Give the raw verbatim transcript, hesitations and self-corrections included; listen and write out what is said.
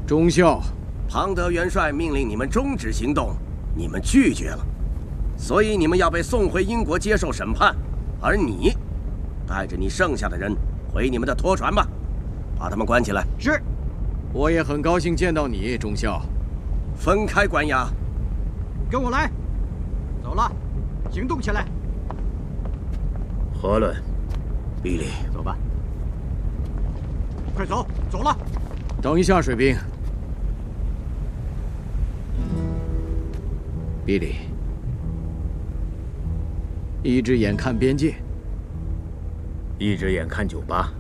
中校， 庞德元帅命令你们终止行动，你们拒绝了，所以你们要被送回英国接受审判。而你，带着你剩下的人回你们的拖船吧，把他们关起来。 是。 我也很高兴见到你，中校。 分开关押。 跟我来。走了，行动起来。 何伦， 比利， 走吧。快走，走了。 等一下，水兵。比利，一只眼看边界， 一只眼看酒吧。